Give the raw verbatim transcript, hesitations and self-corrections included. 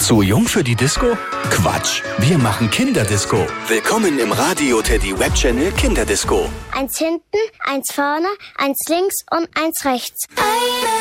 Zu jung für die Disco? Quatsch, wir machen Kinderdisco. Willkommen im Radio Teddy Webchannel Kinderdisco. Eins hinten, eins vorne, eins links und eins rechts.